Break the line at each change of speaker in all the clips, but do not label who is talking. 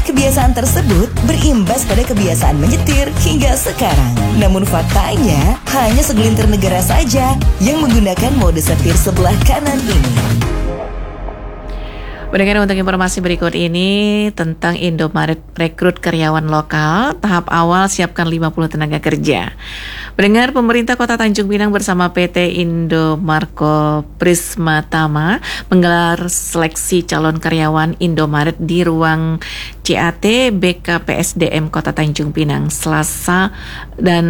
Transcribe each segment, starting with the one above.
Kebiasaan tersebut berimbas pada kebiasaan menyetir hingga sekarang. Namun faktanya, hanya segelintir negara saja yang menggunakan mode setir sebelah kanan ini.
Pendengar, untuk informasi berikut ini tentang Indomaret rekrut karyawan lokal, tahap awal siapkan 50 tenaga kerja. Pendengar, pemerintah Kota Tanjung Pinang bersama PT Indomarko Prismatama menggelar seleksi calon karyawan Indomaret di ruang CAT BKPSDM Kota Tanjung Pinang Selasa, dan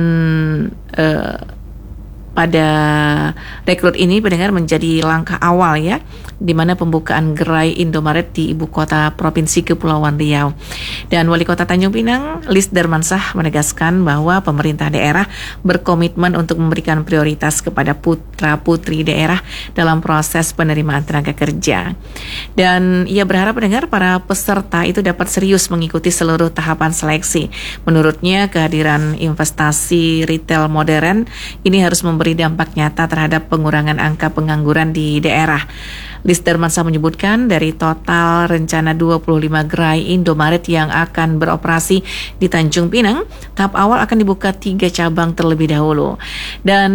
pada rekrut ini pendengar menjadi langkah awal ya, di mana pembukaan gerai Indomaret di ibu kota Provinsi Kepulauan Riau. Dan Wali Kota Tanjung Pinang, Lis Darmansah, menegaskan bahwa pemerintah daerah berkomitmen untuk memberikan prioritas kepada putra-putri daerah dalam proses penerimaan tenaga kerja. Dan ia berharap pendengar para peserta itu dapat serius mengikuti seluruh tahapan seleksi. Menurutnya, kehadiran investasi retail modern ini harus memberi dampak nyata terhadap pengurangan angka pengangguran di daerah. Lis Darmansah menyebutkan dari total rencana 25 gerai Indomaret yang akan beroperasi di Tanjung Pinang, tahap awal akan dibuka 3 cabang terlebih dahulu. Dan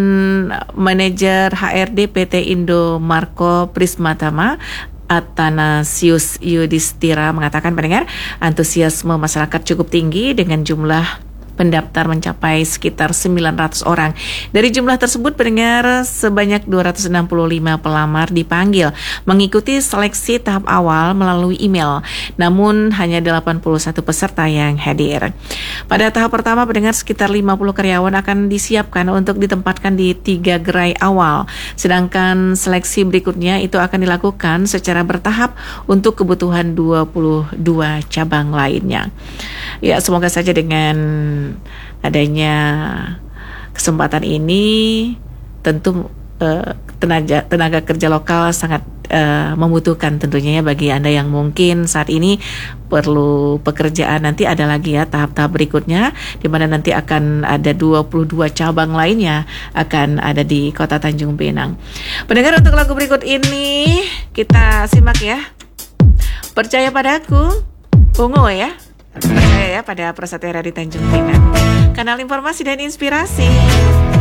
manajer HRD PT Indomarko Prismatama Athanasius Yudhistira mengatakan, pendengar, antusiasme masyarakat cukup tinggi dengan jumlah pendaftar mencapai sekitar 900 orang. Dari jumlah tersebut, pendengar, sebanyak 265 pelamar dipanggil mengikuti seleksi tahap awal melalui email. Namun hanya 81 peserta yang hadir. Pada tahap pertama, pendengar, sekitar 50 karyawan akan disiapkan untuk ditempatkan di 3 gerai awal. Sedangkan seleksi berikutnya itu akan dilakukan secara bertahap untuk kebutuhan 22 cabang lainnya. Ya, semoga saja dengan adanya kesempatan ini tentu tenaga kerja lokal sangat membutuhkan tentunya ya, bagi Anda yang mungkin saat ini perlu pekerjaan. Nanti ada lagi ya tahap-tahap berikutnya, di mana nanti akan ada 22 cabang lainnya akan ada di Kota Tanjung Pinang. Pendengar, untuk lagu berikut ini kita simak ya. Percaya padaku, Ungu ya. Percaya ya pada Prasetya di Tanjung Pinang, kanal informasi dan inspirasi.